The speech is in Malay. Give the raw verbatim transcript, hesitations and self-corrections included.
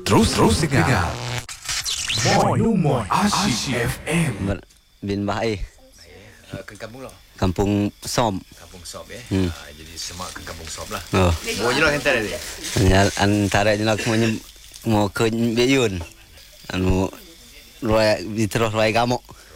Terus terus dengar Moi Moi Asyik F M bin Bahai. Uh, ke kampung lah. Kampung Som. Kampung Sob ya. Hmm. Uh, jadi semak ke kampung Sob lah. Oh. Mau je lah antara dia. Antara je nak mau ke Beyun. Anu Roy diterus Roy Gamok.